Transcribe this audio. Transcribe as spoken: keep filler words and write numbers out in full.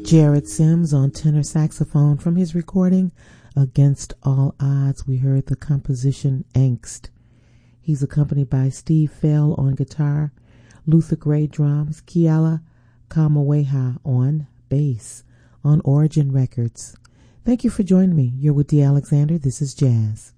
Jared Sims on tenor saxophone. From his recording Against All Odds, we heard the composition Angst. He's accompanied by Steve Fell on guitar, Luther Gray drums, Kiala Kamaweha on bass on Origin Records. Thank you for joining me. You're with Dee Alexander. This is Jazz.